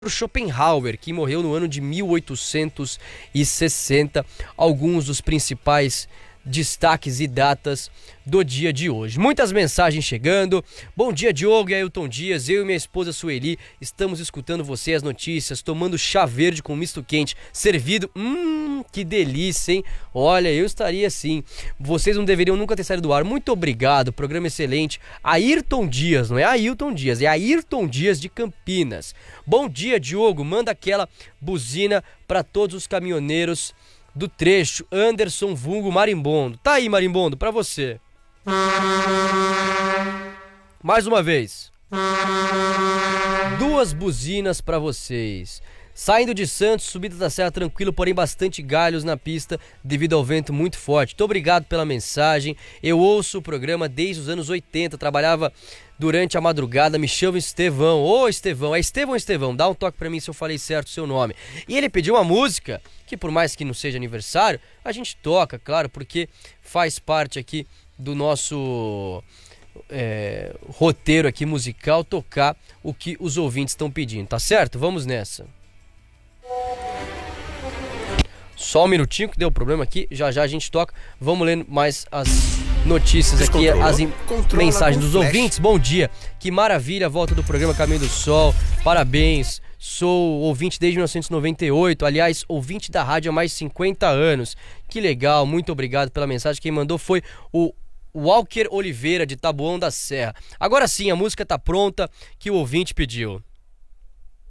Schopenhauer, que morreu no ano de 1860, alguns dos principais destaques e datas do dia de hoje. Muitas mensagens chegando. Bom dia, Diogo e Ailton Dias. Eu e minha esposa Sueli estamos escutando você, as notícias, tomando chá verde com misto quente, servido. Que delícia, hein? Olha, eu estaria assim. Vocês não deveriam nunca ter saído do ar. Muito obrigado, programa excelente. Ayrton Dias, não é Ailton Dias, é Ayrton Dias de Campinas. Bom dia, Diogo. Manda aquela buzina para todos os caminhoneiros do trecho. Anderson vulgo Marimbondo. Tá aí, Marimbondo, pra você. Mais uma vez. 2 buzinas pra vocês. Saindo de Santos, subida da serra tranquilo, porém bastante galhos na pista devido ao vento muito forte. Muito obrigado pela mensagem. Eu ouço o programa desde os anos 80, trabalhava durante a madrugada, me chamo Estevão. Ô Estevão, é Estevão ou Estevão? Dá um toque pra mim se eu falei certo o seu nome. E ele pediu uma música que, por mais que não seja aniversário, a gente toca, claro, porque faz parte aqui do nosso roteiro aqui musical, tocar o que os ouvintes estão pedindo, tá certo? Vamos nessa. Só um minutinho que deu problema aqui, já a gente toca. Vamos ler mais as notícias aqui, as mensagens dos ouvintes. Bom dia, que maravilha a volta do programa Caminho do Sol, parabéns. Sou ouvinte desde 1998, aliás, ouvinte da rádio há mais de 50 anos. Que legal, muito obrigado pela mensagem. Quem mandou foi o Walker Oliveira, de Taboão da Serra. Agora sim, a música tá pronta, que o ouvinte pediu.